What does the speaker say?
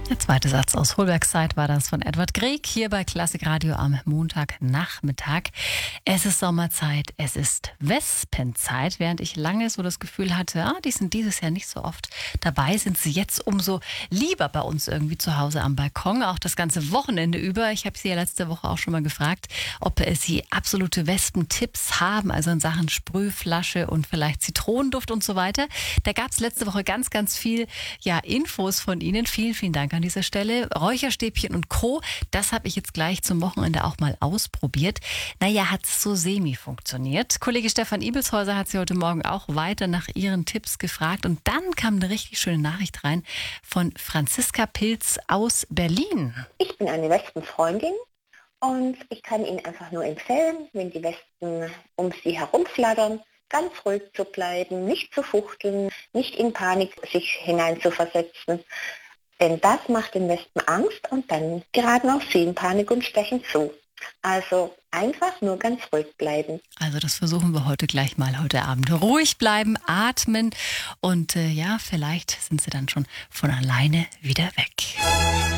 Der zweite Satz aus Holbergszeit war das von Edward Grieg hier bei Klassikradio am Montagnachmittag. Es ist Sommerzeit, es ist Wespenzeit. Während ich lange so das Gefühl hatte, die sind dieses Jahr nicht so oft dabei, sind sie jetzt umso lieber bei uns irgendwie zu Hause am Balkon, auch das ganze Wochenende über. Ich habe sie ja letzte Woche auch schon mal gefragt, ob sie absolute Wespentipps haben, also in Sachen Sprühflasche und vielleicht Zitronenduft und so weiter. Da gab es letzte Woche ganz, ganz viel Infos von Ihnen. Vielen, vielen Dank an dieser Stelle. Räucherstäbchen und Co., das habe ich jetzt gleich zum Wochenende auch mal ausprobiert. Naja, hat es so semi funktioniert. Kollege Stefan Ibelshäuser hat Sie heute Morgen auch weiter nach Ihren Tipps gefragt. Und dann kam eine richtig schöne Nachricht rein von Franziska Pilz aus Berlin. Ich bin eine Wespenfreundin und ich kann Ihnen einfach nur empfehlen, wenn die Wespen um Sie herumflattern, ganz ruhig zu bleiben, nicht zu fuchteln, nicht in Panik sich hineinzuversetzen. Denn das macht den Wespen Angst und dann geraten auch sie in Panik und stechen zu. Also einfach nur ganz ruhig bleiben. Also das versuchen wir heute gleich mal, heute Abend. Ruhig bleiben, atmen und vielleicht sind sie dann schon von alleine wieder weg.